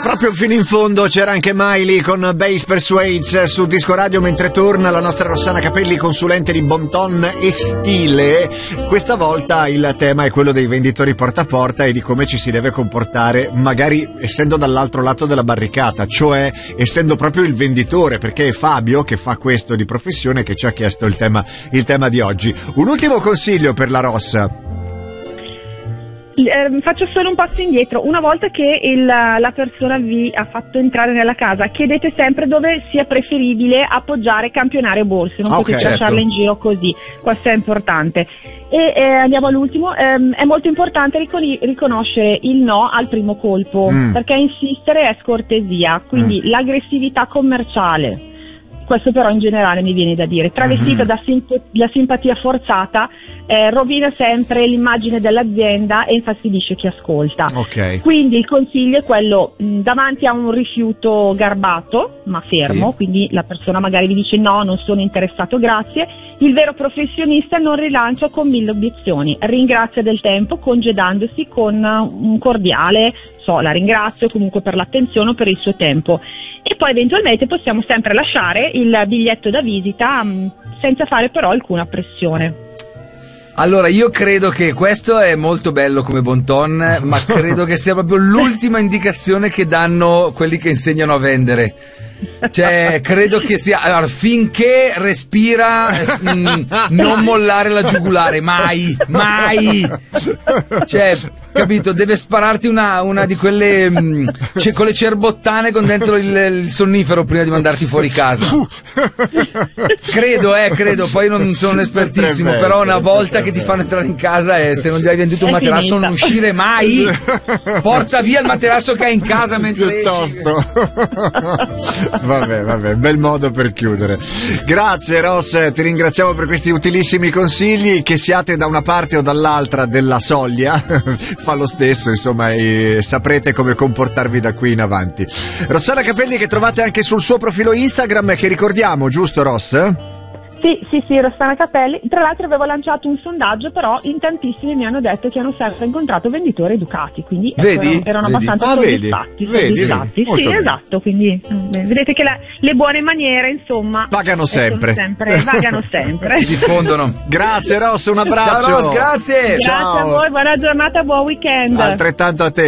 Proprio fino in fondo c'era anche Miley con Bass Persuades su Disco Radio, mentre torna la nostra Rossana Capelli, consulente di bon ton e stile. Questa volta il tema è quello dei venditori porta a porta e di come ci si deve comportare, magari essendo dall'altro lato della barricata, cioè essendo proprio il venditore, perché è Fabio che fa questo di professione che ci ha chiesto il tema di oggi. Un ultimo consiglio per la Rossa. Faccio solo un passo indietro. Una volta che la persona vi ha fatto entrare nella casa, chiedete sempre dove sia preferibile appoggiare campionari o borse, non potete lasciarle in giro così, questo è importante. E andiamo all'ultimo. È molto importante riconoscere il no al primo colpo, perché insistere è scortesia, quindi l'aggressività commerciale, questo però in generale mi viene da dire, travestita da simpatia forzata, rovina sempre l'immagine dell'azienda e infastidisce chi ascolta. Quindi il consiglio è quello, davanti a un rifiuto garbato ma fermo, quindi la persona magari vi dice no, non sono interessato, grazie, il vero professionista non rilancia con 1000 obiezioni, ringrazia del tempo congedandosi con un cordiale la ringrazio comunque per l'attenzione o per il suo tempo, e poi eventualmente possiamo sempre lasciare il biglietto da visita senza fare però alcuna pressione. Allora, io credo che questo è molto bello come bon ton, ma credo che sia proprio l'ultima indicazione che danno quelli che insegnano a vendere. Cioè, credo che sia, allora, finché respira, non mollare la giugulare, mai. Cioè, capito, deve spararti una di quelle con le cerbottane con dentro il sonnifero prima di mandarti fuori casa. Credo, poi non sono un espertissimo, però una volta che ti fanno entrare in casa e se non gli hai venduto un materasso non uscire mai. Porta via il materasso che hai in casa mentre piuttosto vabbè, bel modo per chiudere. Grazie Ross, ti ringraziamo per questi utilissimi consigli, che siate da una parte o dall'altra della soglia fa lo stesso, insomma, e saprete come comportarvi da qui in avanti. Rossana Capelli, che trovate anche sul suo profilo Instagram, che ricordiamo, giusto Ross? Sì, Rossana Capelli. Tra l'altro avevo lanciato un sondaggio, però in tantissimi mi hanno detto che hanno sempre incontrato venditori educati, quindi erano abbastanza soddisfatti. Vedi. Sì, esatto, quindi vedete che le buone maniere, insomma, pagano sempre. Pagano sempre. Si diffondono. Grazie Ross, un abbraccio. Ciao Ross, grazie. Grazie a voi, buona giornata, buon weekend. Altrettanto a te.